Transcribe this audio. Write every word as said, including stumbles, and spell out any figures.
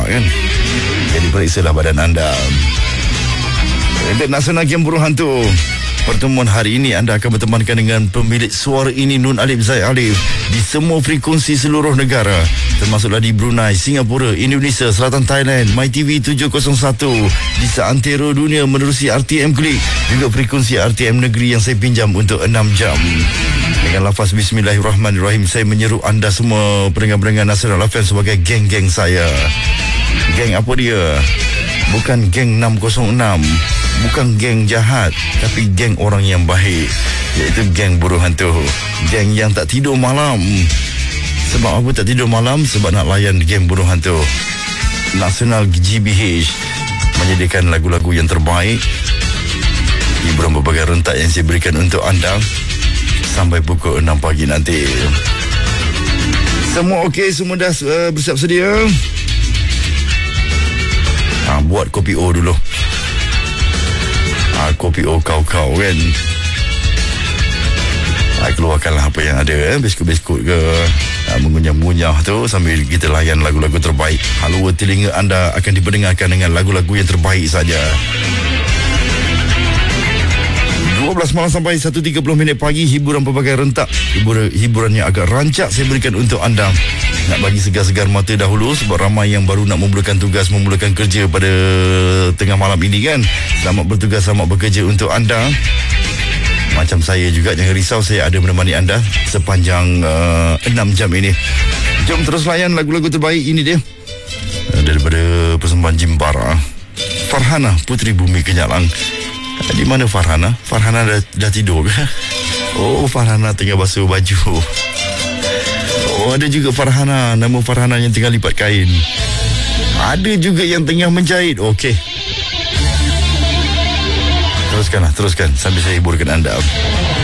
kan. Jadi periksalah badan anda. International Game Burung Hantu. Pertemuan hari ini anda akan bertemankan dengan pemilik suara ini, Nun Alif Zaid Alif, di semua frekuensi seluruh negara, termasuklah di Brunei, Singapura, Indonesia, Selatan Thailand, MyTV tujuh kosong satu, di seantero dunia menerusi R T M Klik, juga frekuensi R T M Negeri yang saya pinjam untuk enam jam. Dengan lafaz Bismillahirrahmanirrahim, saya menyeru anda semua pendengar-pendengar Nasional F M sebagai geng-geng saya. Geng apa dia? Bukan geng enam kosong enam, bukan geng jahat, tapi geng orang yang baik, iaitu geng Burung Hantu. Geng yang tak tidur malam. Sebab apa tak tidur malam? Sebab nak layan geng Burung Hantu. Nasional G B H menyediakan lagu-lagu yang terbaik, hiburan berbagai rentak yang saya berikan untuk anda sampai pukul enam pagi nanti. Semua okey? Semua dah uh, bersiap sedia? Ha, buat kopi O dulu. Ha, kopi O kau-kau kan. Ha, keluarkanlah apa yang ada, eh? Biskut-biskut ke, ha, mengunyah-mengunyah tu sambil kita layan lagu-lagu terbaik. Halua telinga anda akan diperdengarkan dengan lagu-lagu yang terbaik saja. dua belas malam sampai satu tiga puluh minit pagi, hiburan pelbagai rentak, hiburan, hiburan yang agak rancak saya berikan untuk anda. Nak bagi segar-segar mata dahulu, sebab ramai yang baru nak memulakan tugas, memulakan kerja pada tengah malam ini kan. Selamat bertugas, selamat bekerja untuk anda. Macam saya juga, jangan risau, saya ada menemani anda sepanjang uh, enam jam ini. Jom terus layan lagu-lagu terbaik ini dia, uh, daripada persembahan Jimbara, Farhana Puteri Bumi Kenyalang. Di mana Farhana? Farhana dah, dah tidur ke? Oh, Farhana tengah basuh baju. Oh, ada juga Farhana, nama Farhana yang tengah lipat kain. Ada juga yang tengah menjahit. Okey. Teruskanlah, teruskan sambil saya hiburkan anda.